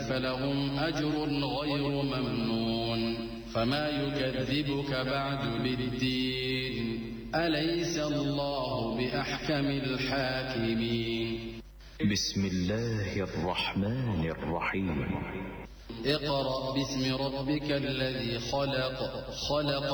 فلهم أجر غير ممنون فما يكذبك بعد بالدين أليس الله بأحكم الحاكمين بسم الله الرحمن الرحيم اقرأ باسم ربك الذي خلق